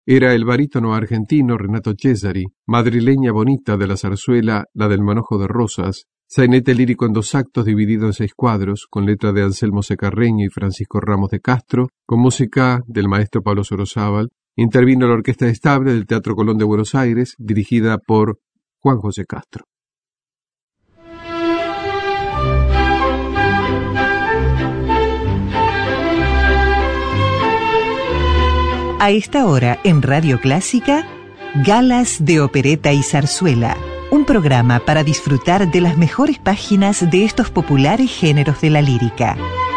Era el barítono argentino Renato Cesari, madrileña bonita de la zarzuela La del manojo de rosas, sainete lírico en 2 actos dividido en 6 cuadros, con letra de Anselmo Secarreño y Francisco Ramos de Castro, con música del maestro Pablo Sorozábal. Intervino la Orquesta Estable del Teatro Colón de Buenos Aires, dirigida por Juan José Castro. A esta hora, en Radio Clásica, Galas de Opereta y Zarzuela, un programa para disfrutar de las mejores páginas de estos populares géneros de la lírica.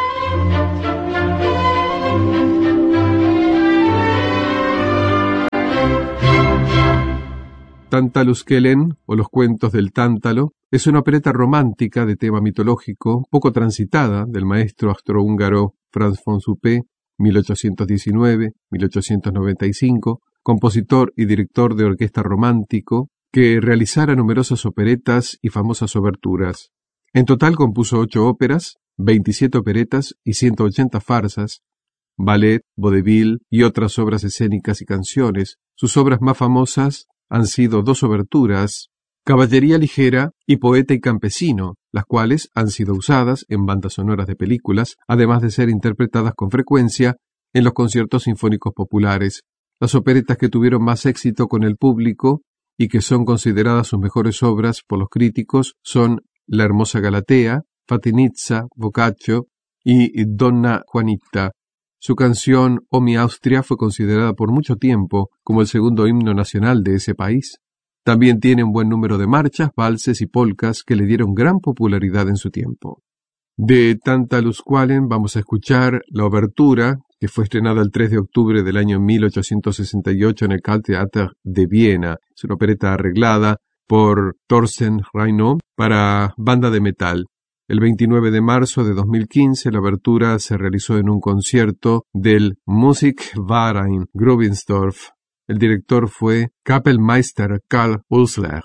Tántaluskelen, o Los cuentos del Tántalo, es una opereta romántica de tema mitológico, poco transitada, del maestro austrohúngaro Franz von Suppé, 1819-1895, compositor y director de orquesta romántico, que realizara numerosas operetas y famosas oberturas. En total compuso 8 óperas, 27 operetas y 180 farsas, ballet, vodevil y otras obras escénicas y canciones. Sus obras más famosas han sido 2 oberturas, Caballería ligera y Poeta y campesino, las cuales han sido usadas en bandas sonoras de películas, además de ser interpretadas con frecuencia en los conciertos sinfónicos populares. Las operetas que tuvieron más éxito con el público y que son consideradas sus mejores obras por los críticos son La hermosa Galatea, Fatinitza, Boccaccio y Donna Juanita. Su canción O mi Austria fue considerada por mucho tiempo como el segundo himno nacional de ese país. También tiene un buen número de marchas, valses y polcas que le dieron gran popularidad en su tiempo. De Tántalusqualen vamos a escuchar la obertura, que fue estrenada el 3 de octubre del año 1868 en el Karltheater de Viena. Es una opereta arreglada por Thorsten Reino para banda de metal. El 29 de marzo de 2015 la obertura se realizó en un concierto del Musikverein Grubinsdorf. El director fue Kapellmeister Karl Ulsler.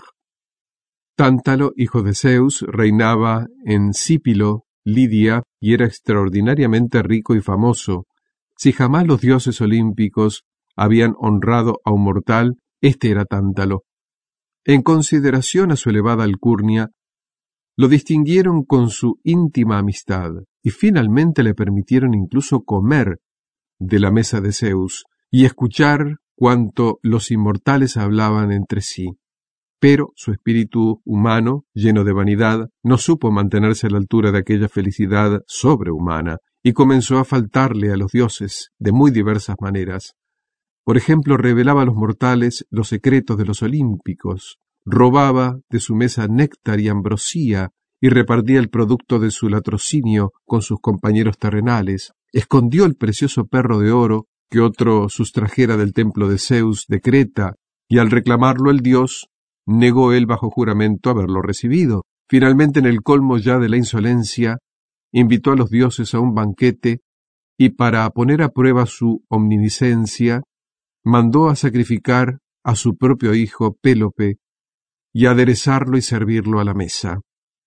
Tántalo, hijo de Zeus, reinaba en Cípilo, Lidia, y era extraordinariamente rico y famoso. Si jamás los dioses olímpicos habían honrado a un mortal, este era Tántalo. En consideración a su elevada alcurnia, lo distinguieron con su íntima amistad y finalmente le permitieron incluso comer de la mesa de Zeus y escuchar cuanto los inmortales hablaban entre sí. Pero su espíritu humano, lleno de vanidad, no supo mantenerse a la altura de aquella felicidad sobrehumana y comenzó a faltarle a los dioses de muy diversas maneras. Por ejemplo, revelaba a los mortales los secretos de los olímpicos, robaba de su mesa néctar y ambrosía y repartía el producto de su latrocinio con sus compañeros terrenales, escondió el precioso perro de oro que otro sustrajera del templo de Zeus de Creta, y al reclamarlo el dios, negó él bajo juramento haberlo recibido. Finalmente, en el colmo ya de la insolencia, invitó a los dioses a un banquete y para poner a prueba su omnisciencia, mandó a sacrificar a su propio hijo Pélope y aderezarlo y servirlo a la mesa.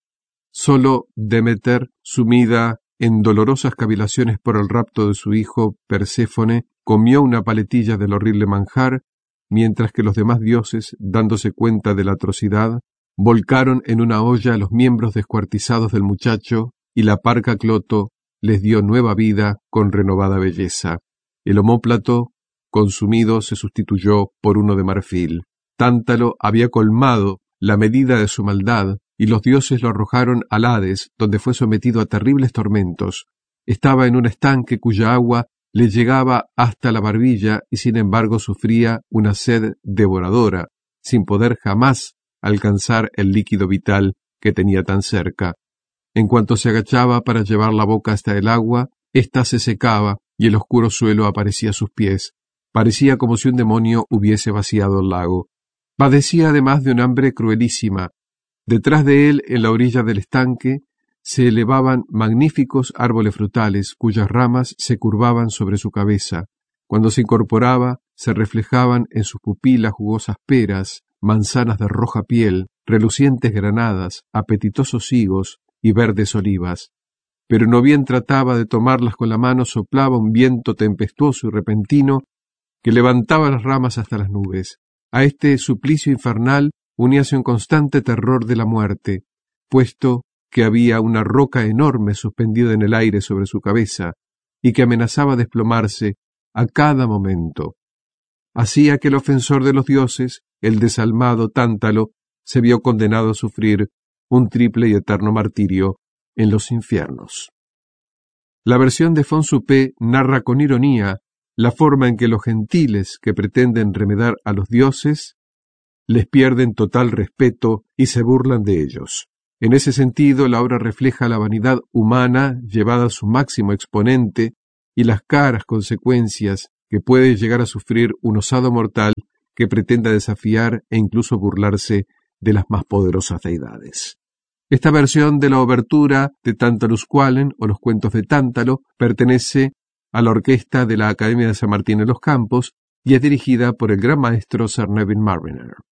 Solo Demeter, sumida en dolorosas cavilaciones por el rapto de su hijo Perséfone, comió una paletilla del horrible manjar, mientras que los demás dioses, dándose cuenta de la atrocidad, volcaron en una olla a los miembros descuartizados del muchacho, y la parca Cloto les dio nueva vida con renovada belleza. El omóplato, consumido, se sustituyó por uno de marfil. Tántalo había colmado la medida de su maldad, y los dioses lo arrojaron al Hades, donde fue sometido a terribles tormentos. Estaba en un estanque cuya agua le llegaba hasta la barbilla y sin embargo sufría una sed devoradora, sin poder jamás alcanzar el líquido vital que tenía tan cerca. En cuanto se agachaba para llevar la boca hasta el agua, ésta se secaba y el oscuro suelo aparecía a sus pies. Parecía como si un demonio hubiese vaciado el lago. Padecía además de un hambre cruelísima. Detrás de él, en la orilla del estanque, se elevaban magníficos árboles frutales, cuyas ramas se curvaban sobre su cabeza. Cuando se incorporaba, se reflejaban en sus pupilas jugosas peras, manzanas de roja piel, relucientes granadas, apetitosos higos y verdes olivas. Pero no bien trataba de tomarlas con la mano, soplaba un viento tempestuoso y repentino que levantaba las ramas hasta las nubes. A este suplicio infernal uníase un constante terror de la muerte, puesto que había una roca enorme suspendida en el aire sobre su cabeza y que amenazaba desplomarse a cada momento. Así aquel ofensor de los dioses, el desalmado Tántalo, se vio condenado a sufrir un triple y eterno martirio en los infiernos. La versión de Fonsupe narra con ironía la forma en que los gentiles que pretenden remedar a los dioses les pierden total respeto y se burlan de ellos. En ese sentido, la obra refleja la vanidad humana llevada a su máximo exponente y las caras consecuencias que puede llegar a sufrir un osado mortal que pretenda desafiar e incluso burlarse de las más poderosas deidades. Esta versión de la obertura de Tantaluscualen o los cuentos de Tántalo pertenece a la orquesta de la Academia de San Martín en los Campos y es dirigida por el gran maestro Sir Neville Marriner.